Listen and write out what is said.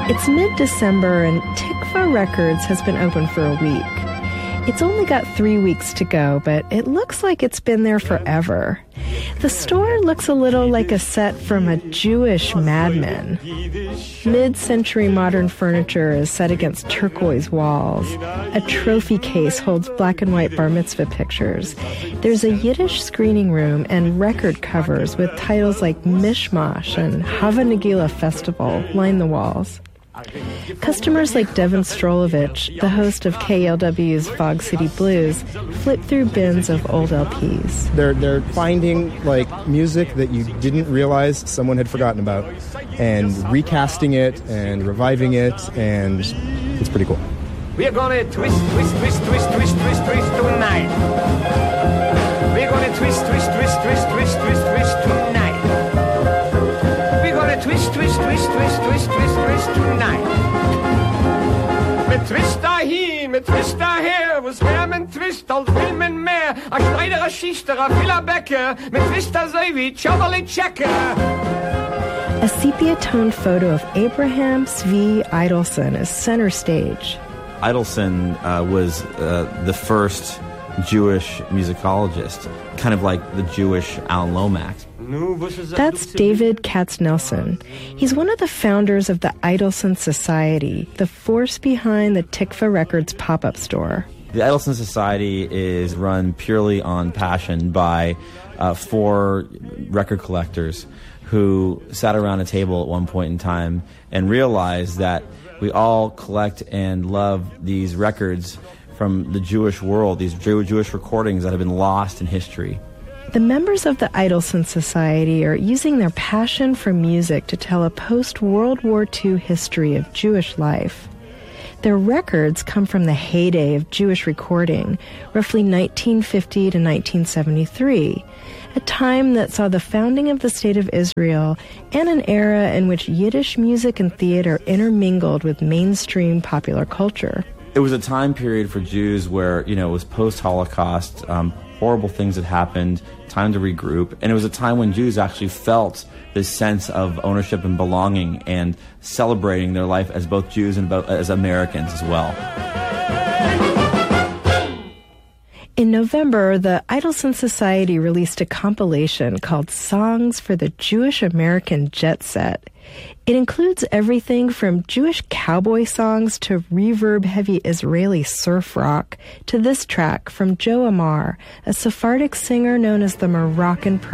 It's mid-December and Tikva Records has been open for a week. It's only got 3 weeks to go, but it looks like it's been there forever. The store looks a little like a set from a Jewish Mad Men. Mid-century modern furniture is set against turquoise walls. A trophy case holds black and white bar mitzvah pictures. There's a Yiddish screening room and record covers with titles like Mishmash and Hava Nagila Festival line the walls. Customers like Devin Strolovich, the host of KLW's Fog City Blues, flip through bins of old LPs. They're finding like music that you didn't realize someone had forgotten about and recasting it and reviving it, and it's pretty cool. We're gonna twist, twist, twist, twist, twist, twist, twist tonight. We're gonna twist, twist, twist, twist, twist, twist, twist tonight. We're gonna twist, twist, twist, twist, twist, twist, twist tonight. Mit Twist dahin, mit Twist daher, was mehr mit Twist als Filmen mehr. A Schneider, a Schichter, a Filler Bäcker, mit Twist a so wie Chocolate Checker. A sepia-toned photo of Abraham Zvi Idelson is center stage. Idelson was the first Jewish musicologist, kind of like the Jewish Alan Lomax. That's David Katz-Nelson. He's one of the founders of the Idelson Society, the force behind the Tikva Records pop-up store. The Idelson Society is run purely on passion by 4 record collectors who sat around a table at one point in time and realized that we all collect and love these records from the Jewish world, these Jewish recordings that have been lost in history. The members of the Idelson Society are using their passion for music to tell a post-World War II history of Jewish life. Their records come from the heyday of Jewish recording, roughly 1950 to 1973, a time that saw the founding of the State of Israel and an era in which Yiddish music and theater intermingled with mainstream popular culture. It was a time period for Jews where, it was post-Holocaust, horrible things had happened, time to regroup, and it was a time when Jews actually felt this sense of ownership and belonging and celebrating their life as both Jews and as Americans as well. In November, the Idelson Society released a compilation called Songs for the Jewish American Jet Set. It includes everything from Jewish cowboy songs to reverb-heavy Israeli surf rock to this track from Joe Amar, a Sephardic singer known as the Moroccan